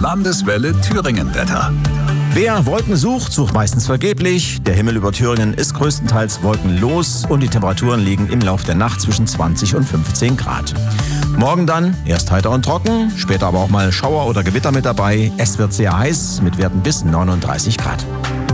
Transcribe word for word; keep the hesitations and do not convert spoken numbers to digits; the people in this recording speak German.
Landeswelle Thüringen-Wetter. Wer Wolken sucht, sucht meistens vergeblich. Der Himmel über Thüringen ist größtenteils wolkenlos und die Temperaturen liegen im Lauf der Nacht zwischen zwanzig und fünfzehn Grad. Morgen dann erst heiter und trocken, später aber auch mal Schauer oder Gewitter mit dabei. Es wird sehr heiß mit Werten bis neununddreißig Grad.